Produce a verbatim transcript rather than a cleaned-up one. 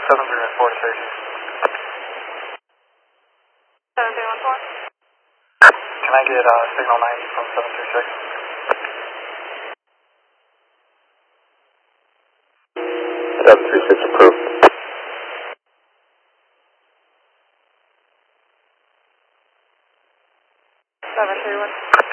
seven three one four to safety. seven three one four. Can I get uh, signal ninety from seven three six? seven three six approved. seven three one.